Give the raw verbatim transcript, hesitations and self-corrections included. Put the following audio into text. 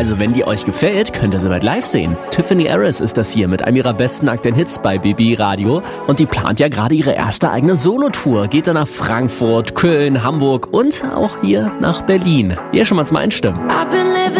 Also wenn die euch gefällt, könnt ihr sie bald live sehen. Tiffany Harris ist das hier mit einem ihrer besten aktuellen Hits bei B B Radio. Und die plant ja gerade ihre erste eigene Solotour. Geht dann nach Frankfurt, Köln, Hamburg und auch hier nach Berlin. Hier schon mal zum Einstimmen.